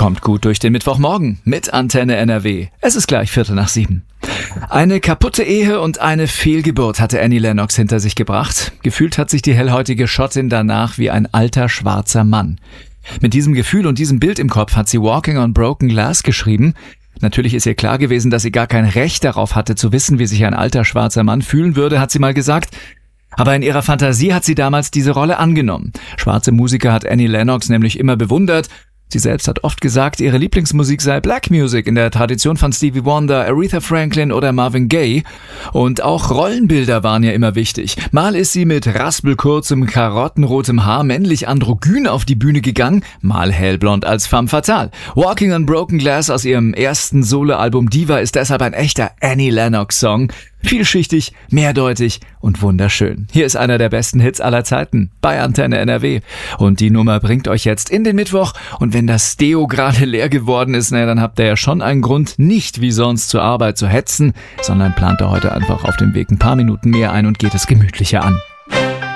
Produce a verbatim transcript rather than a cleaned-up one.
Kommt gut durch den Mittwochmorgen mit Antenne N R W. Es ist gleich Viertel nach sieben. Eine kaputte Ehe und eine Fehlgeburt hatte Annie Lennox hinter sich gebracht. Gefühlt hat sich die hellhäutige Schottin danach wie ein alter schwarzer Mann. Mit diesem Gefühl und diesem Bild im Kopf hat sie Walking on Broken Glass geschrieben. Natürlich ist ihr klar gewesen, dass sie gar kein Recht darauf hatte zu wissen, wie sich ein alter schwarzer Mann fühlen würde, hat sie mal gesagt. Aber in ihrer Fantasie hat sie damals diese Rolle angenommen. Schwarze Musiker hat Annie Lennox nämlich immer bewundert. Sie selbst hat oft gesagt, ihre Lieblingsmusik sei Black Music in der Tradition von Stevie Wonder, Aretha Franklin oder Marvin Gaye. Und auch Rollenbilder waren ja immer wichtig. Mal ist sie mit raspelkurzem, karottenrotem Haar männlich androgyn auf die Bühne gegangen, mal hellblond als femme fatale. Walking on Broken Glass aus ihrem ersten Soloalbum Diva ist deshalb ein echter Annie Lennox-Song. Vielschichtig, mehrdeutig und wunderschön. Hier ist einer der besten Hits aller Zeiten bei Antenne N R W. Und die Nummer bringt euch jetzt in den Mittwoch. Und wenn das Deo gerade leer geworden ist, na, dann habt ihr ja schon einen Grund, nicht wie sonst zur Arbeit zu hetzen, sondern plant da heute einfach auf dem Weg ein paar Minuten mehr ein und geht es gemütlicher an.